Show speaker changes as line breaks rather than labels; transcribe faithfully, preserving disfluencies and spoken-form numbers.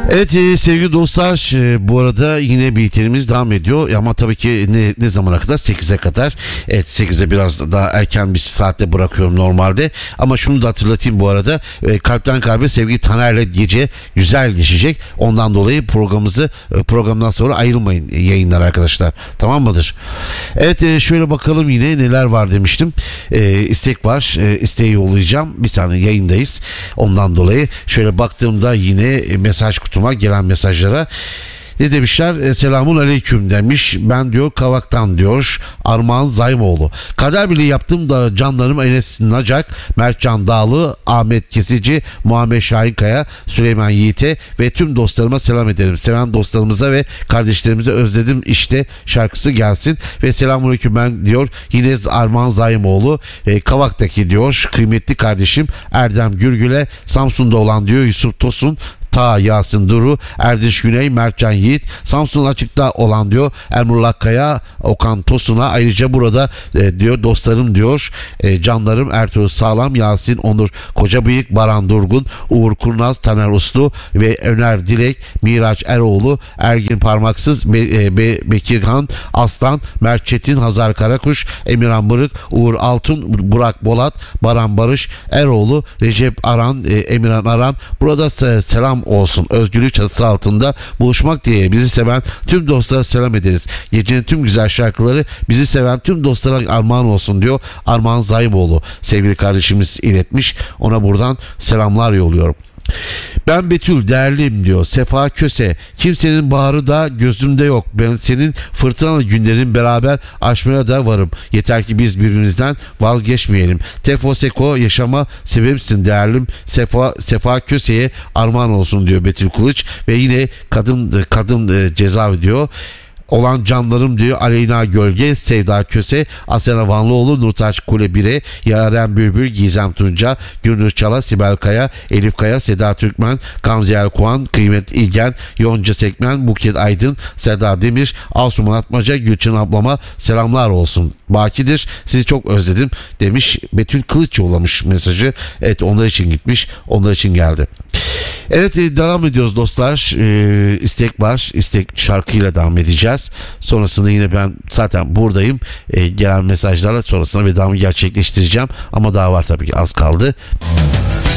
Evet e, sevgili dostlar, e, bu arada yine bültenimiz devam ediyor ama tabii ki ne, ne zamana kadar? sekize kadar. Evet, sekize biraz daha erken bir saatte bırakıyorum normalde ama şunu da hatırlatayım bu arada, e, kalpten kalbe sevgili Taner'le gece güzel geçecek, ondan dolayı programımızı e, programdan sonra ayrılmayın e, yayınlar arkadaşlar, tamam mıdır? Evet, e, şöyle bakalım yine neler var demiştim. E, istek var, e, isteği yollayacağım, bir saniye, yayındayız, ondan dolayı şöyle baktığımda yine e, mesaj kutuma gelen mesajlara ne demişler? E, selamun aleyküm demiş. Ben diyor Kavak'tan diyor Armağan Zaymoğlu. Kader Birliği yaptım da canlarım Enes Nacak, Mertcan Dağlı, Ahmet Kesici, Muhammed Şahinkaya, Süleyman Yiğit'e ve tüm dostlarıma selam ederim. Seven dostlarımıza ve kardeşlerimize özledim işte şarkısı gelsin. Ve selamun aleyküm ben diyor yine Armağan Zaymoğlu, e, Kavak'taki diyor kıymetli kardeşim Erdem Gürgül'e, Samsun'da olan diyor Yusuf Tosun, Ta Yasin Duru, Erdiş Güney, Mertcan Yiğit, Samsun açıkta olan diyor Emrullah Kaya, Okan Tosun'a, ayrıca burada e, diyor dostlarım diyor e, canlarım Ertuğrul Sağlam, Yasin Onur Kocabıyık, Baran Durgun, Uğur Kurnaz, Taner Uslu ve Öner Dilek, Miraç Eroğlu, Ergin Parmaksız, Be, e, Be, Bekirhan Aslan, Mert Çetin, Hazar Karakuş, Emirhan Mırık, Uğur Altun, Burak Bolat, Baran Barış Eroğlu, Recep Aran, e, Emirhan Aran, burada se- selam olsun. Özgürlük çatısı altında buluşmak diye bizi seven tüm dostlara selam ederiz. Gecenin tüm güzel şarkıları bizi seven tüm dostlara armağan olsun diyor Armağan Zaymoğlu. Sevgili kardeşimiz iletmiş. Ona buradan selamlar yolluyorum. Ben Betül değerliyim diyor Sefa Köse. Kimsenin baharı da gözümde yok. Ben senin fırtınalı günlerin beraber aşmaya da varım. Yeter ki biz birbirimizden vazgeçmeyelim. Tefo Seko yaşama sebepsin değerlim. Sefa, Sefa Köse'ye armağan olsun diyor Betül Kılıç. Ve yine kadın kadın ceza diyor. Olan canlarım diyor Aleyna Gölge, Sevda Köse, Asena Vanlıoğlu, Nurtaç Kule bire, Yaren Bülbül, Gizem Tunca, Gülnur Çala, Sibel Kaya, Elif Kaya, Seda Türkmen, Gamze Elkuan, Kıymet İlgen, Yonca Sekmen, Buket Aydın, Seda Demir, Asuman Atmaca, Gülçin ablama selamlar olsun. Bakidir, sizi çok özledim demiş. Betül Kılıç yollamış mesajı. Evet, onlar için gitmiş, onlar için geldi. Evet, devam ediyoruz dostlar. Ee, istek var. İstek şarkıyla devam edeceğiz. Sonrasında yine ben zaten buradayım. Ee, gelen mesajlarla sonrasında vedamı gerçekleştireceğim. Ama daha var tabii ki, az kaldı.